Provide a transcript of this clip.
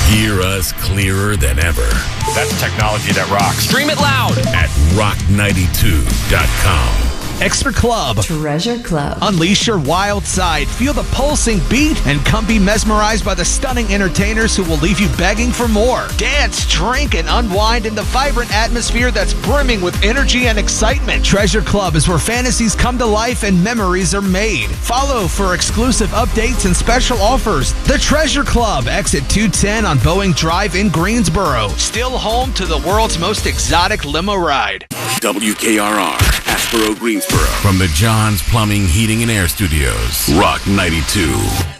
Hear us clearer than ever. That's technology that rocks. Stream it loud at rock92.com. Extra Club. Treasure Club. Unleash your wild side. Feel the pulsing beat and come be mesmerized by the stunning entertainers who will leave you begging for more. Dance, drink, and unwind in the vibrant atmosphere that's brimming with energy and excitement. Treasure Club is where fantasies come to life and memories are made. Follow for exclusive updates and special offers. The Treasure Club, exit 210 on Boeing Drive in Greensboro. Still home to the world's most exotic limo ride. WKRR, Asheboro, Greensboro. From the John's Plumbing, Heating, and Air Studios. Rock 92.